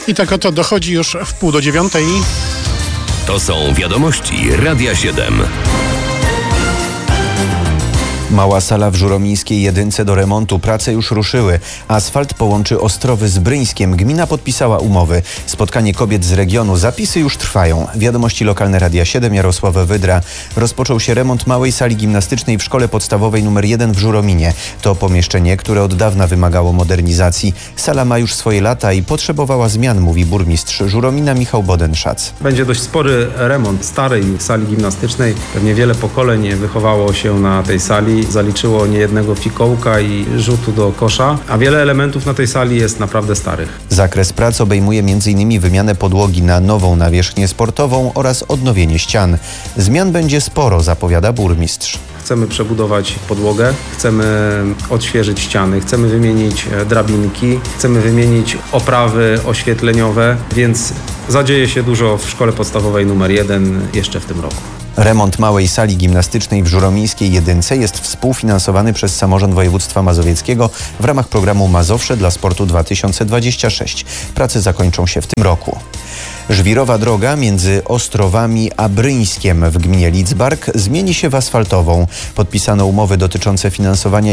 I tak oto dochodzi już w 8:30. To są wiadomości Radia 7. Mała sala w Żuromińskiej Jedynce do remontu. Prace już ruszyły. Asfalt połączy Ostrowy z Bryńskiem. Gmina podpisała umowy. Spotkanie kobiet z regionu. Zapisy już trwają. Wiadomości lokalne Radia 7, Jarosław Wydra. Rozpoczął się remont małej sali gimnastycznej w szkole podstawowej nr 1 w Żurominie. To pomieszczenie, które od dawna wymagało modernizacji. Sala ma już swoje lata i potrzebowała zmian, mówi burmistrz Żuromina Michał Bodenszac. Będzie dość spory remont starej sali gimnastycznej. Pewnie wiele pokoleń wychowało się na tej sali. Zaliczyło niejednego fikołka i rzutu do kosza, a wiele elementów na tej sali jest naprawdę starych. Zakres prac obejmuje m.in. wymianę podłogi na nową nawierzchnię sportową oraz odnowienie ścian. Zmian będzie sporo, zapowiada burmistrz. Chcemy przebudować podłogę, chcemy odświeżyć ściany, chcemy wymienić drabinki, chcemy wymienić oprawy oświetleniowe, więc zadzieje się dużo w szkole podstawowej nr 1 jeszcze w tym roku. Remont małej sali gimnastycznej w Żuromińskiej Jedynce jest współfinansowany przez Samorząd Województwa Mazowieckiego w ramach programu Mazowsze dla Sportu 2026. Prace zakończą się w tym roku. Żwirowa droga między Ostrowami a Bryńskiem w gminie Lidzbark zmieni się w asfaltową. Podpisano umowy dotyczące finansowania